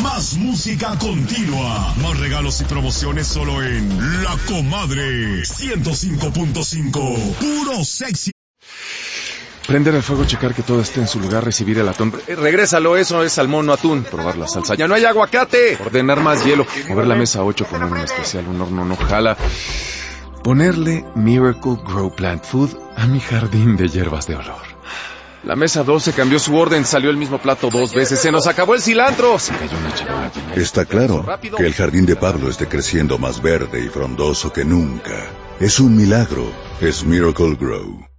Más música continua. Más regalos y promociones solo en La Comadre 105.5. Puro sexy. Prender el fuego, checar que todo esté en su lugar, recibir el atún. Regrésalo, eso es salmón, no atún. Probar la salsa. ¡Ya no hay aguacate! Ordenar más hielo. Mover la mesa 8, poner un especial, un horno no jala. Ponerle Miracle Grow Plant Food a mi jardín de hierbas de olor. La mesa 12 cambió su orden, salió el mismo plato 2 veces. ¡Se nos acabó el cilantro! Se cayó una charola llena. Está claro que el jardín de Pablo esté creciendo más verde y frondoso que nunca. Es un milagro. Es Miracle Grow.